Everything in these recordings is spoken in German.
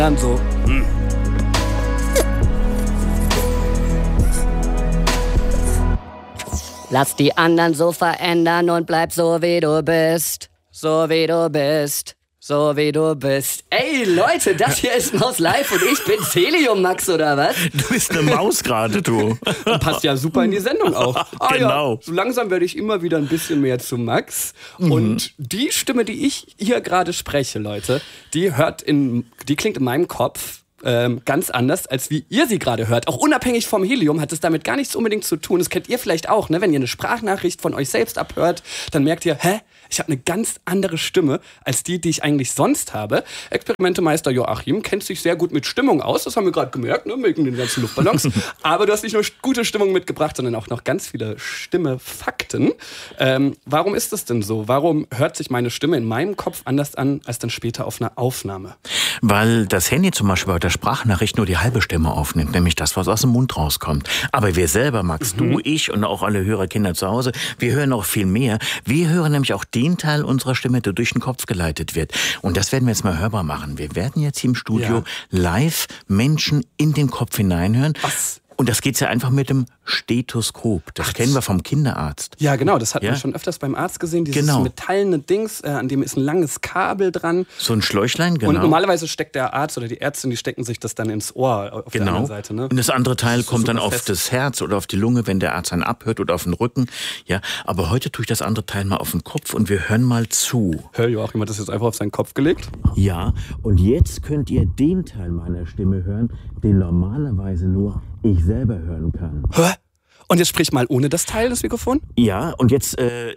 Dann so. Lass die anderen so verändern und bleib so wie du bist. So wie du bist. So wie du bist. Ey Leute, das hier ist Maus Live und ich bin Helium Max, oder was? Du bist eine Maus gerade, du. Passt ja super in die Sendung auch. Genau. Ja, so langsam werde ich immer wieder ein bisschen mehr zu Max. Und die Stimme, die ich hier gerade spreche, Leute, die klingt in meinem Kopf ganz anders, als wie ihr sie gerade hört. Auch unabhängig vom Helium hat es damit gar nichts unbedingt zu tun. Das kennt ihr vielleicht auch, ne? Wenn ihr eine Sprachnachricht von euch selbst abhört, dann merkt ihr, ich habe eine ganz andere Stimme als die ich eigentlich sonst habe. Experimentemeister Joachim kennt sich sehr gut mit Stimmung aus. Das haben wir gerade gemerkt, ne? Wegen den ganzen Luftballons. Aber du hast nicht nur gute Stimmung mitgebracht, sondern auch noch ganz viele Stimmefakten. Warum ist das denn so? Warum hört sich meine Stimme in meinem Kopf anders an, als dann später auf einer Aufnahme? Weil das Handy zum Beispiel bei der Sprachnachricht nur die halbe Stimme aufnimmt, nämlich das, was aus dem Mund rauskommt. Aber wir selber, Max, du, ich und auch alle Hörerkinder zu Hause, wir hören noch viel mehr. Wir hören nämlich auch den Teil unserer Stimme, der durch den Kopf geleitet wird. Und das werden wir jetzt mal hörbar machen. Wir werden jetzt hier im Studio live Menschen in den Kopf hineinhören. Was? Und das geht ja einfach mit dem Stethoskop. Das kennen wir vom Kinderarzt. Ja, genau. Das hat man schon öfters beim Arzt gesehen. Dieses metallene Dings, an dem ist ein langes Kabel dran. So ein Schläuchlein, genau. Und normalerweise steckt der Arzt oder die Ärztin, die stecken sich das dann ins Ohr auf der anderen Seite. Ne? Und das andere Teil kommt dann auf das Herz oder auf die Lunge, wenn der Arzt dann abhört, oder auf den Rücken. Ja, aber heute tue ich das andere Teil mal auf den Kopf und wir hören mal zu. Joachim hat das jetzt einfach auf seinen Kopf gelegt. Ja, und jetzt könnt ihr den Teil meiner Stimme hören, den normalerweise nur ich selber hören kann. Hä? Und jetzt sprich mal ohne das Teil, das Mikrofon. Ja, und jetzt,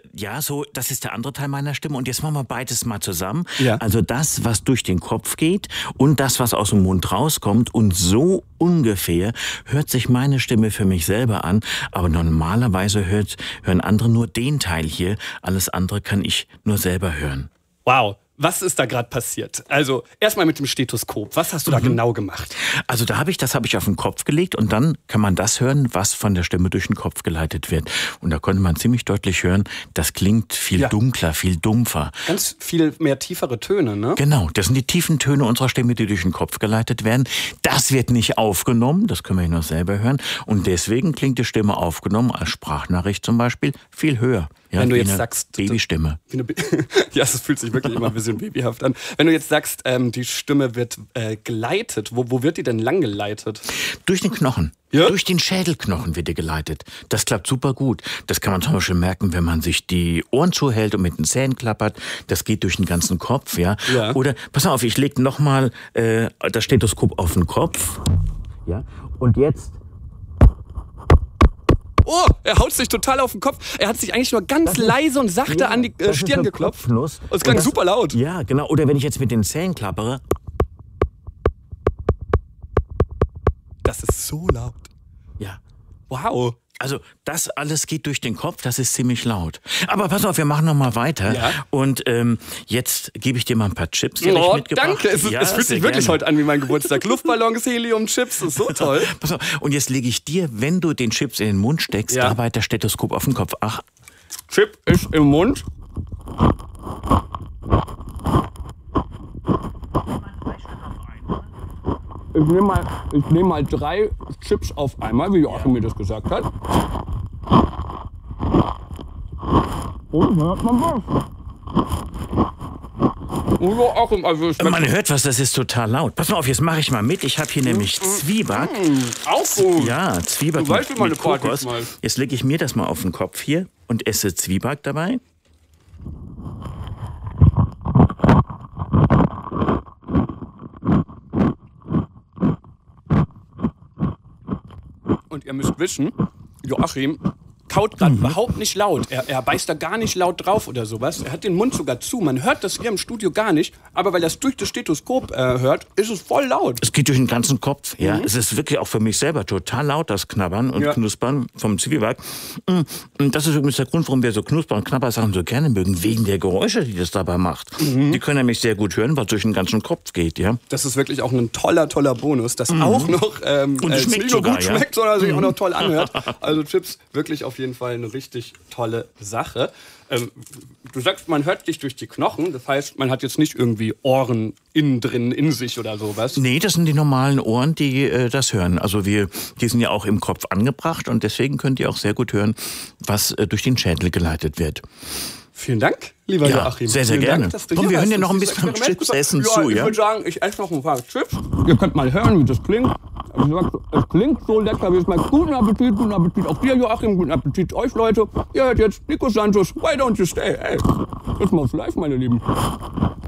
das ist der andere Teil meiner Stimme. Und jetzt machen wir beides mal zusammen. Ja. Also das, was durch den Kopf geht und das, was aus dem Mund rauskommt. Und so ungefähr hört sich meine Stimme für mich selber an. Aber normalerweise hören andere nur den Teil hier. Alles andere kann ich nur selber hören. Wow. Was ist da gerade passiert? Also erstmal mit dem Stethoskop. Was hast du da genau gemacht? Also das habe ich auf den Kopf gelegt und dann kann man das hören, was von der Stimme durch den Kopf geleitet wird. Und da konnte man ziemlich deutlich hören, das klingt viel dunkler, viel dumpfer. Ganz viel mehr tiefere Töne, ne? Genau, das sind die tiefen Töne unserer Stimme, die durch den Kopf geleitet werden. Das wird nicht aufgenommen, das können wir nur selber hören. Und deswegen klingt die Stimme aufgenommen, als Sprachnachricht zum Beispiel, viel höher. Ja, wenn du jetzt sagst... Babystimme. Ja, es fühlt sich wirklich immer ein bisschen babyhaft an. Wenn du jetzt sagst, die Stimme wird geleitet, wo wird die denn lang geleitet? Durch den Knochen. Ja? Durch den Schädelknochen wird die geleitet. Das klappt super gut. Das kann man zum Beispiel merken, wenn man sich die Ohren zuhält und mit den Zähnen klappert. Das geht durch den ganzen Kopf, ja. Oder, pass auf, ich lege nochmal das Stethoskop auf den Kopf. Ja, und jetzt... Oh, er haut sich total auf den Kopf. Er hat sich eigentlich nur ganz leise und sachte an die Stirn geklopft. Und es klang super laut. Ja, genau. Oder wenn ich jetzt mit den Zähnen klappere. Das ist so laut. Ja. Wow. Also das alles geht durch den Kopf, das ist ziemlich laut. Aber pass auf, wir machen noch mal weiter. Ja. Und jetzt gebe ich dir mal ein paar Chips, die ich mitgebracht habe. Danke, es fühlt sich wirklich heute an wie mein Geburtstag. Luftballons, Helium, Chips, das ist so toll. Pass auf, und jetzt lege ich dir, wenn du den Chips in den Mund steckst, dabei das Stethoskop auf den Kopf. Ach. Chip ist im Mund. Ich nehme mal 3 Chips auf einmal, wie Joachim mir das gesagt hat. Und hört man was. Man hört was, das ist total laut. Pass mal auf, jetzt mache ich mal mit. Ich habe hier nämlich Zwieback. Auch gut. Ja, Zwieback mit Kokos. Jetzt lege ich mir das mal auf den Kopf hier und esse Zwieback dabei. Und ihr müsst wissen, Joachim kaut gerade überhaupt nicht laut. Er beißt da gar nicht laut drauf oder sowas. Er hat den Mund sogar zu. Man hört das hier im Studio gar nicht. Aber weil er es durch das Stethoskop hört, ist es voll laut. Es geht durch den ganzen Kopf. Ja, es ist wirklich auch für mich selber total laut, das Knabbern und Knuspern vom Zwieback. Und das ist übrigens der Grund, warum wir so Knusper- und Knabbersachen so gerne mögen, wegen der Geräusche, die das dabei macht. Die können nämlich sehr gut hören, was durch den ganzen Kopf geht. Ja. Das ist wirklich auch ein toller Bonus, das auch noch und schmeckt sogar, gut schmeckt, sondern sich auch noch toll anhört. Also Chips wirklich auf jeden Fall. jeden Fall eine richtig tolle Sache. Du sagst, man hört dich durch die Knochen. Das heißt, man hat jetzt nicht irgendwie Ohren innen drin in sich oder sowas. Nee, das sind die normalen Ohren, die das hören. Also die sind ja auch im Kopf angebracht und deswegen könnt ihr auch sehr gut hören, was durch den Schädel geleitet wird. Vielen Dank, lieber Joachim. Sehr, sehr gerne. Komm, wir hören dir noch ein bisschen beim Chips-Essen zu, Ich ja? würde sagen, ich esse noch ein paar Chips. Ihr könnt mal hören, wie das klingt. Es klingt so lecker, wie es schmeckt. Guten Appetit auch dir, Joachim. Guten Appetit euch, Leute. Ihr hört jetzt Nico Santos, Why Don't You Stay? Ey, jetzt mal aufs Live, meine Lieben.